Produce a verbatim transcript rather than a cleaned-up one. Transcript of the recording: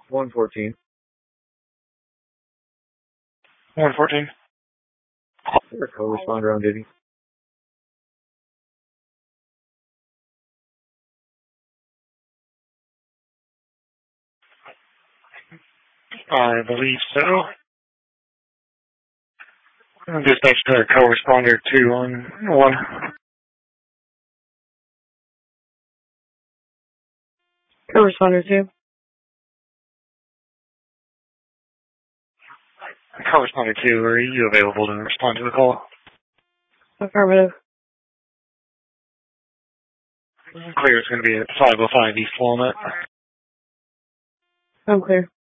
one fourteen. one fourteen. You're a co-responder on duty. I believe so. Dispatch to co-responder two on one. Co-responder two. Co-responder two, are you available to respond to the call? Affirmative. Clear, it's going to be at five oh five East Walnut. I'm clear.